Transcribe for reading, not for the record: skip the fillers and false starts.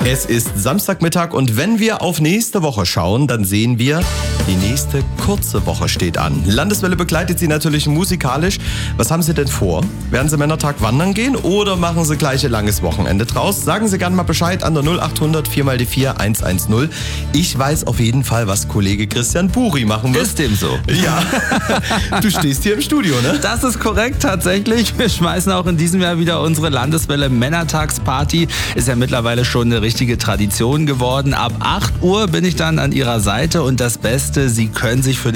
Es ist Samstagmittag und wenn wir auf nächste Woche schauen, dann sehen wir, die nächste kurze Woche steht an. Landeswelle begleitet Sie natürlich musikalisch. Was haben Sie denn vor? Werden Sie Männertag wandern gehen oder machen Sie gleich ein langes Wochenende draus? Sagen Sie gerne mal Bescheid an der 0800 4x4 110. Ich weiß auf jeden Fall, was Kollege Christian Buri machen wird. Ist dem so? Ja. Du stehst hier im Studio, ne? Das ist korrekt, tatsächlich. Wir schmeißen auch in diesem Jahr wieder unsere Landeswelle Männertagsparty. Ist ja mittlerweile schon eine richtige Tradition geworden. Ab 8 Uhr bin ich dann an Ihrer Seite und das Beste, Sie können sich für